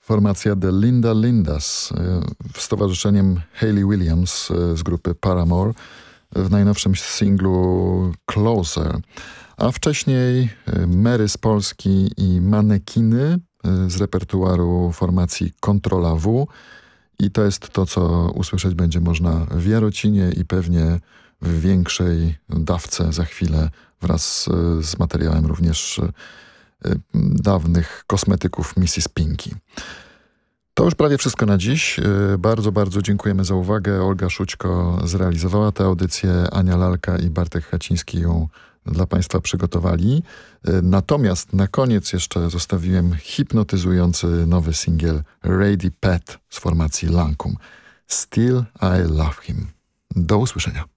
Formacja The Linda Lindas z towarzyszeniem Hayley Williams z grupy Paramore w najnowszym singlu Closer. A wcześniej Mary z Polski i Manekiny z repertuaru formacji Kontrola W. I to jest to, co usłyszeć będzie można w Jarocinie i pewnie w większej dawce za chwilę wraz z materiałem również dawnych kosmetyków Mrs. Pinky. To już prawie wszystko na dziś. Bardzo, bardzo dziękujemy za uwagę. Olga Szućko zrealizowała tę audycję, Ania Lalka i Bartek Haciński ją dla Państwa przygotowali. Natomiast na koniec jeszcze zostawiłem hipnotyzujący nowy singiel Rady Pet z formacji Lancome. Still I Love Him. Do usłyszenia.